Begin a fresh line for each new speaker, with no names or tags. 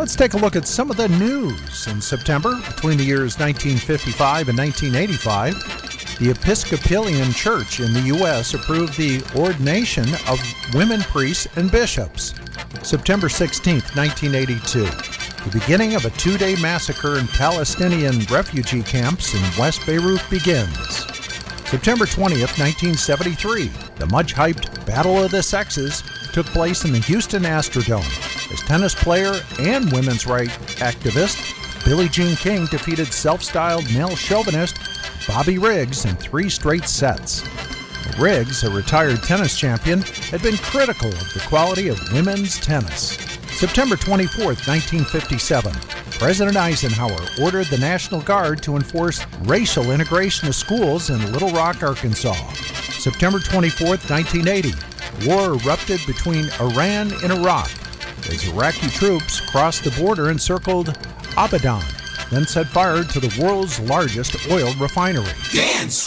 Let's take a look at some of the news in September. Between the years 1955 and 1985, the Episcopalian Church in the U.S. approved the ordination of women priests and bishops. September 16, 1982, the beginning of a two-day massacre in Palestinian refugee camps in West Beirut begins. September 20th, 1973, the much-hyped Battle of the Sexes took place in the Houston Astrodome as tennis player and women's rights activist Billie Jean King defeated self-styled male chauvinist Bobby Riggs in 3 straight sets. Riggs, a retired tennis champion, had been critical of the quality of women's tennis. September 24, 1957, President Eisenhower ordered the National Guard to enforce racial integration of schools in Little Rock, Arkansas. September 24, 1980, war erupted between Iran and Iraq as Iraqi troops crossed the border and circled Abadan, then set fire to the world's largest oil refinery.
Dance